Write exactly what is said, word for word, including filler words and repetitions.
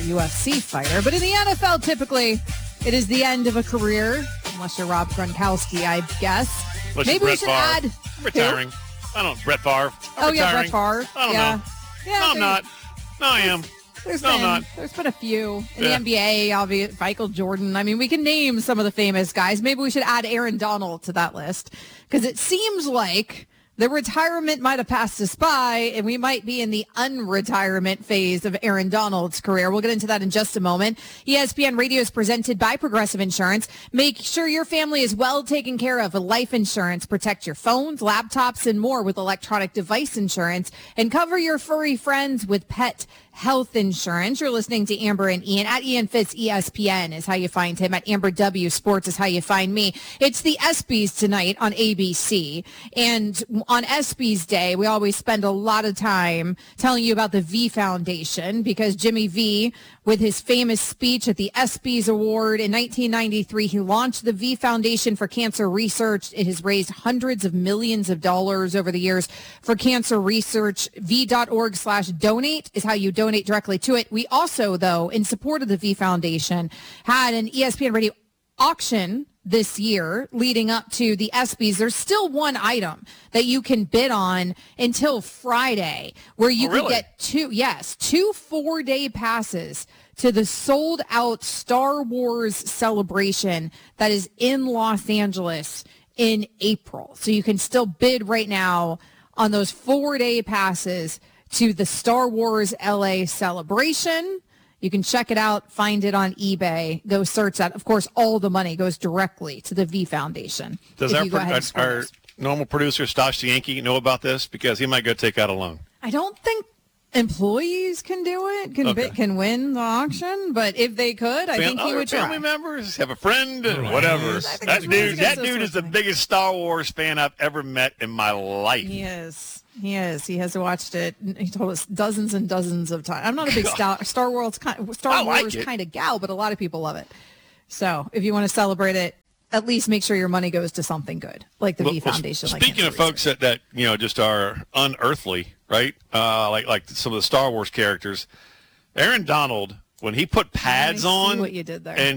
U F C fighter. But in the N F L, typically, it is the end of a career, unless you're Rob Gronkowski, I guess. Unless Maybe we Brett should Favre. add... I'm retiring. Who? I don't know. Brett Favre. I'm oh, retiring. yeah, Brett Favre. I don't yeah. know. Yeah, no, I'm there- not. No, I am. There's No, I'm been, not. There's been a few. In the Yeah. N B A, obviously, Michael Jordan. I mean, we can name some of the famous guys. Maybe we should add Aaron Donald to that list because it seems like the retirement might have passed us by, and we might be in the unretirement phase of Aaron Donald's career. We'll get into that in just a moment. E S P N Radio is presented by Progressive Insurance. Make sure your family is well taken care of with life insurance. Protect your phones, laptops, and more with electronic device insurance. And cover your furry friends with pet health insurance. You're listening to Amber and Ian. At Ian Fitz, E S P N is how you find him. At Amber W Sports is how you find me. It's the ESPYs tonight on A B C. And on ESPYs Day, we always spend a lot of time telling you about the V Foundation because Jimmy V, with his famous speech at the ESPYs Award in nineteen ninety-three, he launched the V Foundation for Cancer Research. It has raised hundreds of millions of dollars over the years for cancer research. V.org slash donate is how you donate directly to it. We also, though, in support of the V Foundation, had an E S P N Radio auction this year leading up to the ESPYs. There's still one item that you can bid on until Friday where you Oh, can really? get two, yes, two four-day passes to the sold-out Star Wars celebration that is in Los Angeles in April. So you can still bid right now on those four-day passes to the Star Wars L A celebration. You can check it out, find it on eBay, go search that. Of course, all the money goes directly to the V Foundation. Does if our, you go pro- ahead and score our those. normal producer, Stosh the Yankee, know about this? Because he might go take out a loan. I don't think employees can do it, can Okay. bid, can win the auction, but if they could, I Fam- think he other would family try. members, have a friend, Right. whatever. I think That it's really dude, that good dude is the system. biggest Star Wars fan I've ever met in my life. He is. He is. He has watched it. He told us dozens and dozens of times. I'm not a big Star, Star Wars kind, Star I like Wars it. kind of gal, but a lot of people love it. So if you want to celebrate it, at least make sure your money goes to something good, like the Well, V well, Foundation. like speaking of Cancer folks that, that you know just are unearthly, right? Uh, like like some of the Star Wars characters, Aaron Donald, when he put pads I see on what you did there. and